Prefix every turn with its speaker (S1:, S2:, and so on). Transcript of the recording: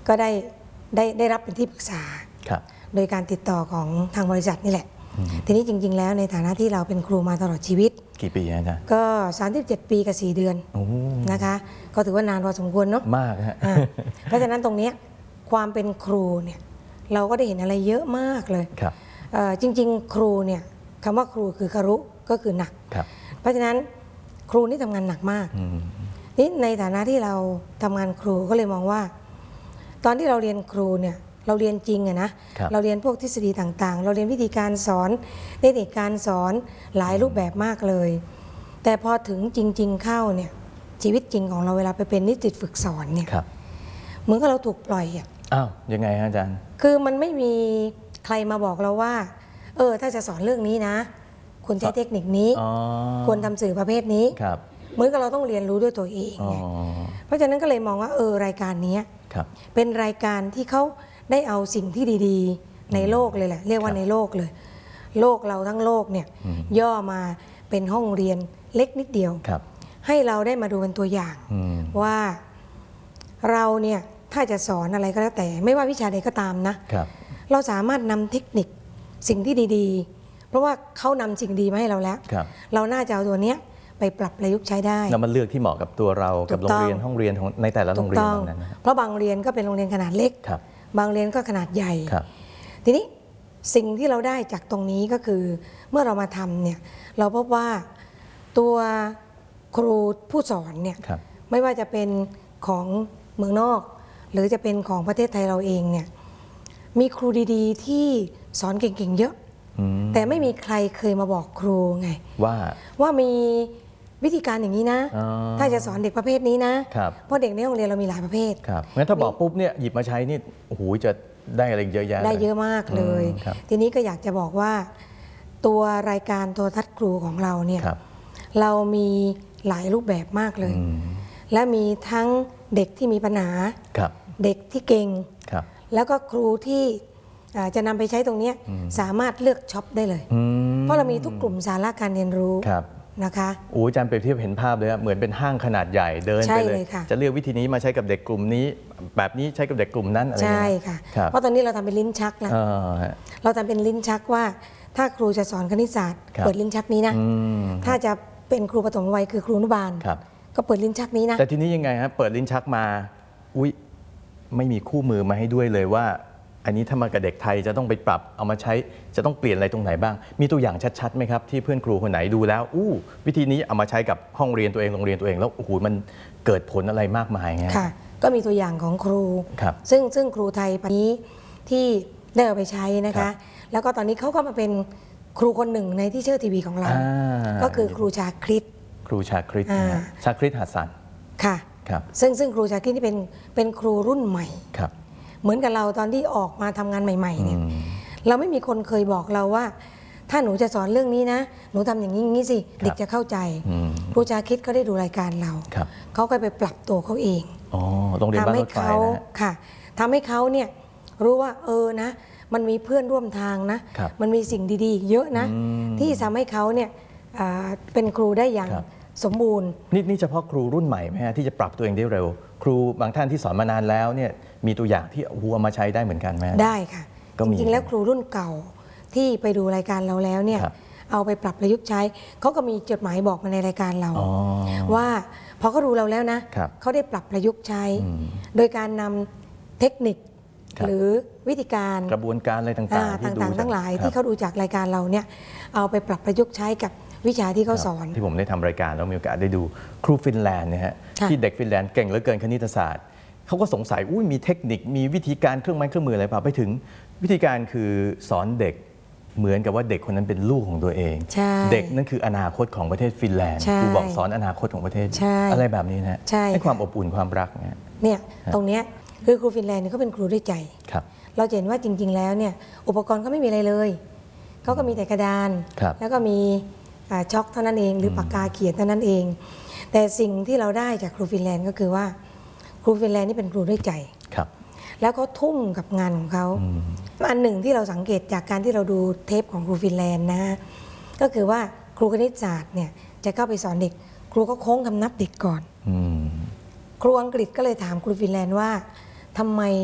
S1: ก็ได้รับเป็นที่ปรึกษาโดยการติดต่อของทางบริษัทนี่แหละทีนี้จริงๆแล้วในฐานะที่เราเป็นครูมาตลอดชีวิต
S2: กี่ปีอาจารย์
S1: ก็37 ปีกับ4 เดือนนะคะก็ถือว่านานพอสมควรเนาะ
S2: มากฮะ
S1: เพราะฉะนั้นตรงนี้ความเป็นครูเนี่ยเราก็ได้เห็นอะไรเยอะมากเลยจริงๆครูเนี่ยคำว่าครูคือคารุก็คือหนักเพราะฉะนั้นครูนี่ทำงานหนักมากนี่ในฐานะที่เราทำงานครูก็เลยมองว่าตอนที่เราเรียนครูเนี่ยเราเรียนจริงอะนะเราเรียนพวกทฤษฎีต่างๆเราเรียนวิธีการสอนเทคนิคการสอนหลายรูปแบบมากเลยแต่พอถึงจริงๆเข้าเนี่ยชีวิตจริงของเราเวลาไปเป็นนิสิตฝึกสอนเนี่ยเหมือนกับเราถูกปล่อยอะ
S2: อ้าวยังไงอาจารย์
S1: คือมันไม่มีใครมาบอกเราว่าถ้าจะสอนเรื่องนี้นะควรใช้เทคนิคนี้ควรทำสื่อประเภทนี้เหมือนกับเราต้องเรียนรู้ด้วยตัวเองไงเพราะฉะนั้นก็เลยมองว่ารายการนี้เป็นรายการที่เขาได้เอาสิ่งที่ดีๆในโลกเลยแหละเรียกว่าในโลกเลยโลกเราทั้งโลกเนี่ยย่อมาเป็นห้องเรียนเล็กนิดเดียวให้เราได้มาดูเป็นตัวอย่างว่าเราเนี่ยถ้าจะสอนอะไรก็แล้วแต่ไม่ว่าวิชาใดก็ตามนะเราสามารถนำเทคนิคสิ่งที่ดีๆเพราะว่าเขานำสิ่งดีมาให้เราแล้วเราน่าจะเอาตัวเนี้ยไปปรับประยุกต์ใช้ได้
S2: แล้วมันเลือกที่เหมาะกับตัวเรากับโรงเรียนห้องเรียนของในแต่ละโรงเรียนนั้น
S1: เพราะบางเรียนก็เป็นโรงเรียนขนาดเล็กบางเรียนก็ขนาดใหญ่ทีนี้สิ่งที่เราได้จากตรงนี้ก็คือเมื่อเรามาทำเนี่ยเราพบว่าตัวครูผู้สอนเนี่ยไม่ว่าจะเป็นของเมืองนอกหรือจะเป็นของประเทศไทยเราเองเนี่ยมีครูดีๆที่สอนเก่งๆเยอะแต่ไม่มีใครเคยมาบอกครูไงว่ามีวิธีการอย่างนี้นะถ้าจะสอนเด็กประเภทนี้นะเพราะเด็กในโรงเรียนเรามีหลายประเภท
S2: งั้นถ้าบอกปุ๊บเนี่ยหยิบมาใช้นี่โอ้โหจะได้อะไรเยอะแยะ
S1: ได้เยอะมากเลยทีนี้ก็อยากจะบอกว่าตัวรายการโทรทัศน์ครูของเราเนี่ยเรามีหลายรูปแบบมากเลยและมีทั้งเด็กที่มีปัญหาเด็กที่เก่งแล้วก็ครูที่จะนำไปใช้ตรงนี้สามารถเลือกช็อปได้เลยเพราะเรามีทุกกลุ่มสาระการเรียนรู้นะคะ
S2: อาจารย์เปรียบเทียบเห็นภาพเลยเหมือนเป็นห้างขนาดใหญ่เดินไปเลยจะเลือกวิธีนี้มาใช้กับเด็กกลุ่มนี้แบบนี้ใช้กับเด็กกลุ่มนั้นอะไร
S1: ใช่ค่ะเพราะตอนนี้เราทำเป็นลิ้นชักแล้วเราทำเป็นลิ้นชักว่าถ้าครูจะสอนคณิตศาสตร์เปิดลิ้นชักนี้นะถ้าจะเป็นครูปฐมวัยคือครูอนุบาลก็เปิดลิ้นชักนี้นะ
S2: แต่ทีนี้ยังไงฮะเปิดลิ้นชักมาไม่มีคู่มือมาให้ด้วยเลยว่าอันนี้ถ้ามากับเด็กไทยจะต้องไปปรับเอามาใช้จะต้องเปลี่ยนอะไรตรงไหนบ้างมีตัวอย่างชัดๆไหมครับที่เพื่อนครูคนไหนดูแล้ววิธีนี้เอามาใช้กับห้องเรียนตัวเองโรงเรียนตัวเองแล้วโอ้โหมันเกิดผลอะไรมากมายไง
S1: ค่ะก็มีตัวอย่างของครูซึ่งครูไทยปีนี้ที่ได้เอาไปใช้นะคะแล้วก็ตอนนี้เขาก็มาเป็นครูคนหนึ่งในที่เชื่อทีวีของเราก็คือครูชาคริต
S2: ชาคริตหัสสัน
S1: ค่ะซึ่งครูชาคริตนี่เป็นครูรุ่นใหม่เหมือนกับเราตอนที่ออกมาทำงานใหม่ๆเนี่ยเราไม่มีคนเคยบอกเราว่าถ้าหนูจะสอนเรื่องนี้นะหนูทำอย่างนี้สิเด็กจะเข้าใจครูชาคริตก็ได้ดูรายการเราเขาก็ไปปรับตัวเขาเอง
S2: ทำให้เขา
S1: ค่ะทำให้เขาเนี่ยรู้ว่านะมันมีเพื่อนร่วมทางนะมันมีสิ่งดีๆเยอะนะที่ทำให้เขาเนี่ยเป็นครูได้อย่างสมบูรณ์
S2: นี่เฉพาะครูรุ่นใหม่ไหมฮะที่จะปรับตัวเองได้เร็วครูบางท่านที่สอนมานานแล้วเนี่ยมีตัวอย่างที่เอามาใช้ได้เหมือนกันไหม
S1: ได้ค่ะจริงๆแล้วครูรุ่นเก่าที่ไปดูรายการเราแล้วเนี่ยเอาไปปรับประยุกต์ใช้เขาก็มีจดหมายบอกมาในรายการเราว่าพอเขาดูเราแล้วนะเขาได้ปรับประยุกต์ใช้โดยการนำเทคนิคหรือวิธีการ
S2: กระบวนการอะไรต่างๆ
S1: ทั้งหลายที่เขาดูจากรายการเราเนี่ยเอาไปปรับประยุกต์ใช้กับวิชาที่เขาสอน
S2: ที่ผมได้ทำรายการแล้วมีโอกาสได้ดูครูฟินแลนด์นะฮะที่เด็กฟินแลนด์เก่งเหลือเกินคณิตศาสตร์เขาก็สงสัยมีเทคนิคมีวิธีการเครื่องไม้เครื่องมืออะไรเปล่าไปถึงวิธีการคือสอนเด็กเหมือนกับว่าเด็กคนนั้นเป็นลูกของตัวเองเด็กนั่นคืออนาคตของประเทศฟินแลนด์ครูบอกสอนอนาคตของประเทศอะไรแบบนี้นะให้ความอบอุ่นความรัก
S1: เนี่ยตรงเนี้ยคือครูฟินแลนด์เขาเป็นครูด้วยใจเราเห็นว่าจริงๆแล้วเนี่ยอุปกรณ์เขาไม่มีอะไรเลยเขาก็มีแต่กระดานแล้วก็มีช็อกเท่านั้นเองหรือปากกาเขียนเท่านั้นเองแต่สิ่งที่เราได้จากครูฟินแลนด์ก็คือว่าครูฟินแลนด์นี่เป็นครูด้วยใจแล้วก็ทุ่มกับงานของเขาอันหนึ่งที่เราสังเกตจากการที่เราดูเทปของครูฟินแลนด์นะก็คือว่าครูคณิตศาสตร์เนี่ยจะเข้าไปสอนเด็กครูก็โค้งคำนับเด็กก่อนครูอังกฤษก็เลยถามครูฟินแลนด์ว่าทำไม